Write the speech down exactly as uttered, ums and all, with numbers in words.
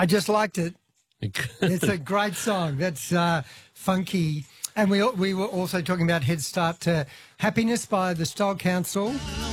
I just liked it. It's a great song. That's uh, funky. And we we were also talking about Head Start to Happiness by the Style Council.